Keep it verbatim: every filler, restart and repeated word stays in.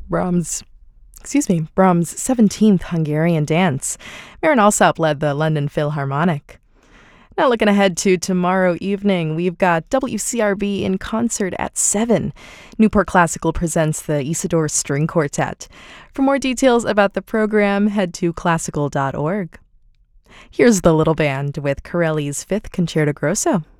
Brahms, excuse me, Brahms' seventeenth Hungarian dance. Marin Alsop led the London Philharmonic. Now looking ahead to tomorrow evening, we've got W C R B in concert at seven. Newport Classical presents the Isidore String Quartet. For more details about the program, head to classical dot org. Here's the Little Band with Corelli's Fifth Concerto Grosso.